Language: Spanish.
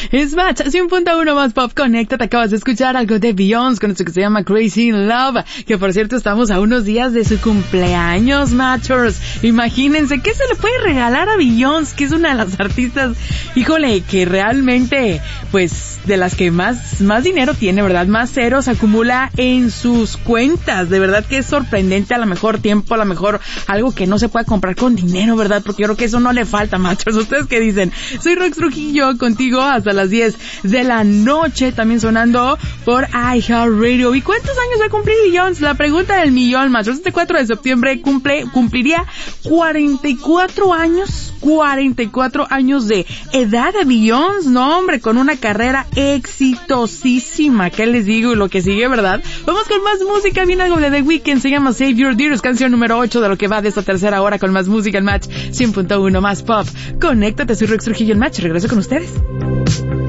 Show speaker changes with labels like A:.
A: Es Match 100.1 más pop. Conéctate, acabas de escuchar algo de Beyoncé con esto que se llama Crazy in Love, que por cierto estamos a unos días de su cumpleaños, Matchers. Imagínense, ¿qué se le puede regalar a Beyoncé, que es una de las artistas, híjole, que realmente, pues, de las que más dinero tiene, ¿verdad? Más ceros acumula en sus cuentas. De verdad que es sorprendente, a lo mejor tiempo, a lo mejor algo que no se pueda comprar con dinero, ¿verdad? Porque yo creo que eso no le falta, Matchers. ¿Ustedes qué dicen? Soy Rox Trujillo, contigo hasta las 10 de la noche, también sonando por iHeartRadio. ¿Y cuántos años va a cumplir Beyoncé? La pregunta del millón, Matchers. Este 4 de septiembre cumpliría 44 años. 44 años de edad de Beyoncé, no hombre, con una carrera exitosísima. ¿Qué les digo? Y lo que sigue, ¿verdad? Vamos con más música. Viene algo de The Weeknd, se llama Save Your Tears, canción número 8 de lo que va de esta tercera hora con más música en Match 100.1 más pop. Conéctate, soy Rox Trujillo en Match. Regreso con ustedes.